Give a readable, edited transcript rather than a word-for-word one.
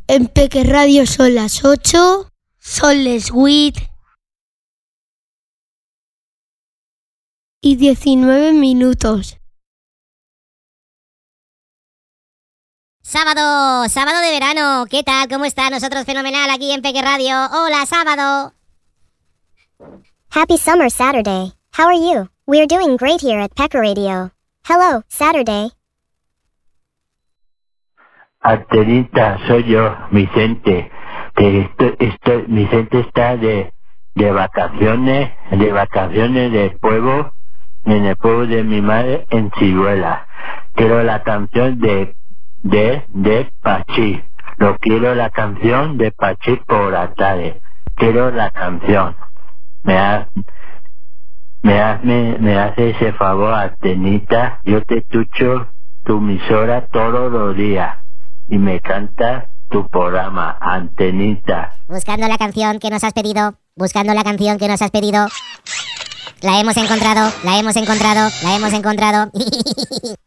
En Peque Radio son las 8, son les 8 y 19 minutos. Sábado de verano. ¿Qué tal? ¿Cómo está? Nosotros fenomenal aquí en Peque Radio. Hola, sábado. Happy summer Saturday. How are you? We are doing great here at Pecker Radio. Hello, Saturday. Antenita, soy yo, Vicente. Vicente está de vacaciones del pueblo, en el pueblo de mi madre, en Ciruela. Quiero la canción de Pachí. Quiero la canción de Pachí por la tarde. Quiero la canción. Me hace ese favor, Antenita. Yo te escucho tu emisora todos los días y me canta tu programa, Antenita. Buscando la canción que nos has pedido. La hemos encontrado.